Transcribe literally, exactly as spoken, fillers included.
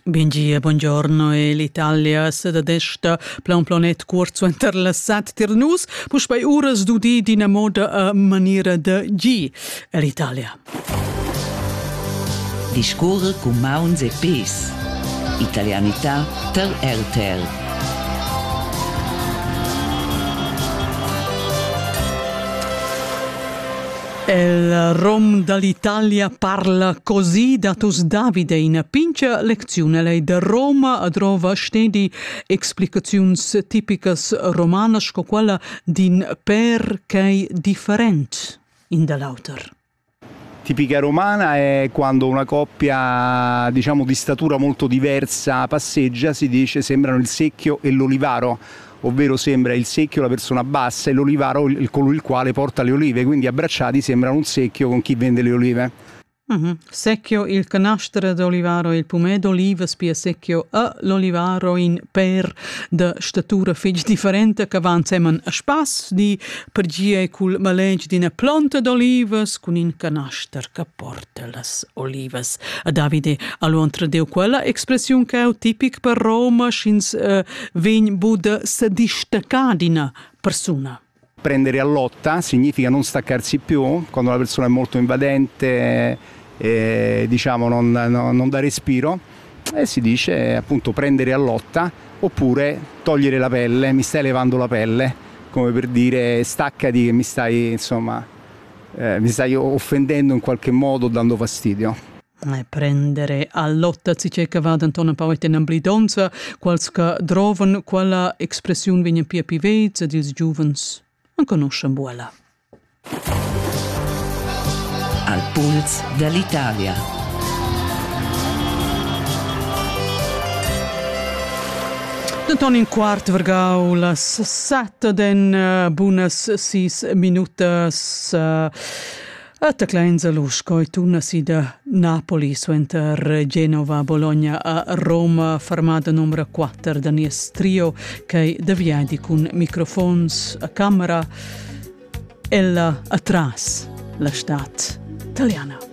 Bengia, buongiorno. E l'Italia se da desta plan planet corso interlassat ternus, pus bei uras du di di na moda a maniera de G. E l'Italia. Discorre con Mauns e Pes. Italianità ter er ter. Il Rom dall'Italia parla così, datus Davide in pincha lezione lei da Roma trova stedi explicazions tipicas romanas co quella din perché different in dell'autor. Tipica romana è quando una coppia, diciamo, di statura molto diversa passeggia, si dice sembrano il secchio e l'olivaro, ovvero sembra il secchio la persona bassa e l'olivaro il, colui il quale porta le olive, quindi abbracciati sembrano un secchio con chi vende le olive. Mm-hmm. Secchio il canastra d'olivaro il pumè d'oliva spia secchio a l'olivaro in per de statura fig differente che avanzano a spas di pergie cul maleggi di una planta d'olivas con in canastra che porta las olivas. A Davide all'ontra deu quella espressione che è tipic per Roma schins uh, vegn buda se distacadina persona. Prendere a lotta significa non staccarsi più, quando la persona è molto invadente, eh, diciamo non, no, non dà respiro, e si dice appunto prendere a lotta, oppure togliere la pelle, mi stai levando la pelle, come per dire staccati che mi stai, insomma, eh, mi stai offendendo in qualche modo, dando fastidio. E prendere a lotta si c'è che vada Antonio Pauet in amblidonza, qualche droven quella espressione viene più pivezza dils giuvens. Non conoscono buona. Al puls dell'Italia. Antonio in quart vergau las sette den uh, buonas sis minutas uh, a Teclenza Lusco e tuna si da Napoli suenter Genova, Bologna a Roma, fermata numero quattro da nies trio che deviadi con microfons a camera ella atras la stat italiana.